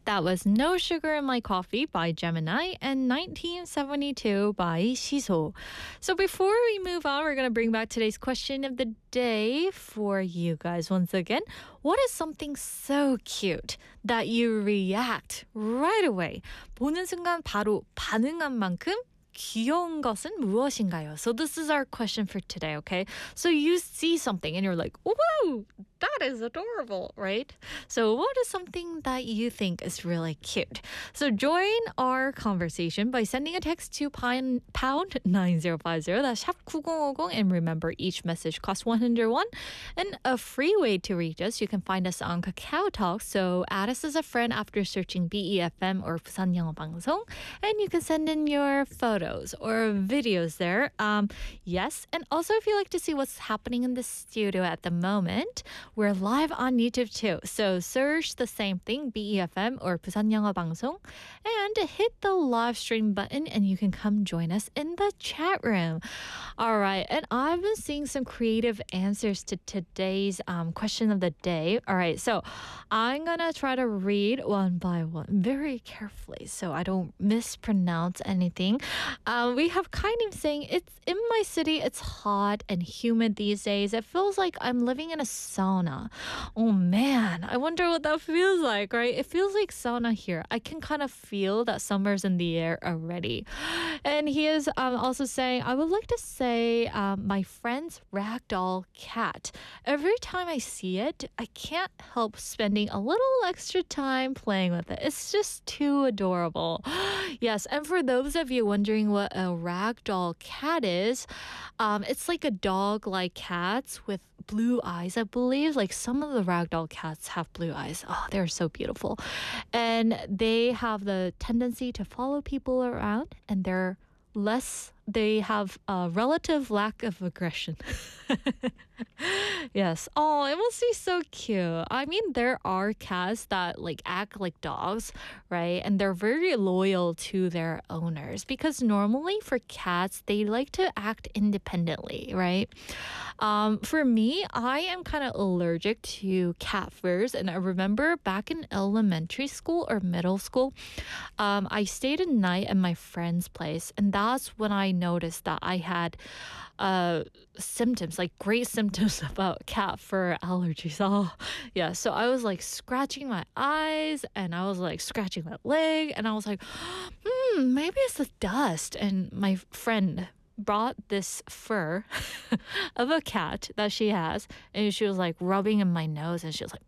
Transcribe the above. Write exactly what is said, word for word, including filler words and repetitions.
That was No Sugar in My Coffee by Gemini and nineteen seventy-two by Shiso. So before we move on, we're going to bring back today's question of the day for you guys once again. What is something so cute that you react right away? 보는 순간 바로 반응한 만큼 귀여운 것은 무엇인가요? So this is our question for today, okay? So you see something and you're like, whoa, that is adorable, right? So what is something that you think is really cute? So join our conversation by sending a text to pound, pound nine zero five zero, that's 샵 구공오공, and remember each message costs one hundred won. And a free way to reach us, you can find us on Kakao Talk, so add us as a friend after searching B E F M or 부산 영어 방송, and you can send in your photos or videos there. Um, yes, and also if you like to see what's happening in the studio at the moment, we're live on YouTube too. So search the same thing, B E F M or 부산 영어 방송, and hit the live stream button and you can come join us in the chat room. All right, and I've been seeing some creative answers to today's um, question of the day. All right, so I'm gonna try to read one by one very carefully so I don't mispronounce anything. Um, we have Kainim saying, it's in my city, it's hot and humid these days. It feels like I'm living in a sauna. Oh man, I wonder what that feels like, right? It feels like sauna here. I can kind of feel that summer's in the air already. And he is um, also saying, I would like to say um, my friend's ragdoll cat. Every time I see it, I can't help spending a little extra time playing with it. It's just too adorable. Yes, and for those of you wondering what a ragdoll cat is, um, it's like a dog like cats with blue eyes, I believe. Like some of the ragdoll cats have blue eyes. Oh, they're so beautiful. And they have the tendency to follow people around, and they're less, they have a relative lack of aggression. Yes. Oh, it must be so cute. I mean, there are cats that like act like dogs, right? And they're very loyal to their owners because normally for cats, they like to act independently, right? Um, for me, I am kind of allergic to cat furs. And I remember back in elementary school or middle school, um, I stayed a night at my friend's place. And that's when I noticed that I had uh, symptoms, like great symptoms about cat fur allergies. Oh, yeah. So I was like scratching my eyes and I was like scratching my leg and I was like, hmm, maybe it's the dust. And my friend brought this fur of a cat that she has and she was like rubbing in my nose and she was like,